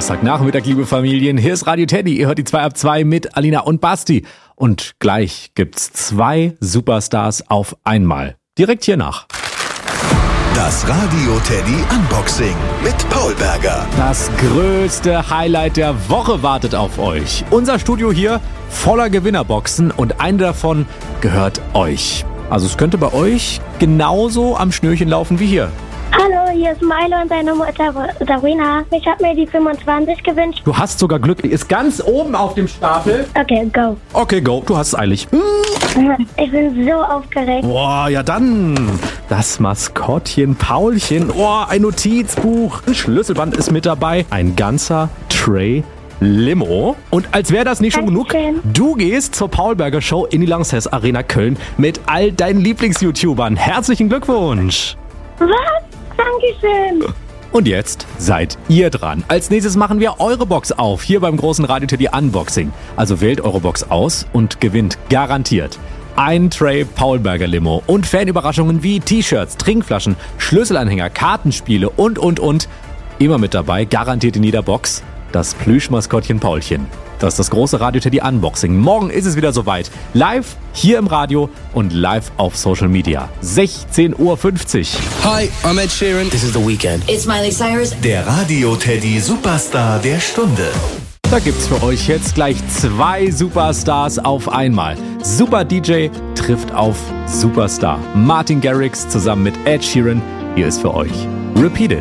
Donnerstagnachmittag, liebe Familien. Hier ist Radio Teddy. Ihr hört die 2 ab 2 mit Alina und Basti. Und gleich gibt's 2 Superstars auf einmal. Direkt hier nach. Das Radio Teddy Unboxing mit Paul Berger. Das größte Highlight der Woche wartet auf euch. Unser Studio hier voller Gewinnerboxen und eine davon gehört euch. Also es könnte bei euch genauso am Schnürchen laufen wie hier. Hallo, hier ist Milo und seine Mutter Sabrina. Ich habe mir die 25 gewünscht. Du hast sogar Glück. Die ist ganz oben auf dem Stapel. Okay, go. Okay, go. Du hast es eilig. Ich bin so aufgeregt. Boah, ja dann. Das Maskottchen Paulchen. Oh, ein Notizbuch. Ein Schlüsselband ist mit dabei. Ein ganzer Tray Limo. Und als wäre das nicht schon genug, du gehst zur Paul Berger Show in die Lanxess Arena Köln mit all deinen Lieblings-YouTubern. Herzlichen Glückwunsch. Was? Dankeschön. Und jetzt seid ihr dran. Als nächstes machen wir eure Box auf, hier beim großen Radio Teddy Unboxing. Also wählt eure Box aus und gewinnt garantiert ein Tray Paul Berger Limo und Fanüberraschungen wie T-Shirts, Trinkflaschen, Schlüsselanhänger, Kartenspiele und. Immer mit dabei, garantiert in jeder Box, das Plüschmaskottchen Paulchen. Das ist das große Radio Teddy Unboxing. Morgen ist es wieder soweit. Live hier im Radio und live auf Social Media. 16:50 Uhr. Hi, I'm Ed Sheeran. This is The Weeknd. It's Miley Cyrus. Der Radio Teddy Superstar der Stunde. Da gibt's für euch jetzt gleich 2 Superstars auf einmal. Super DJ trifft auf Superstar. Martin Garrix zusammen mit Ed Sheeran. Hier ist für euch Repeat It.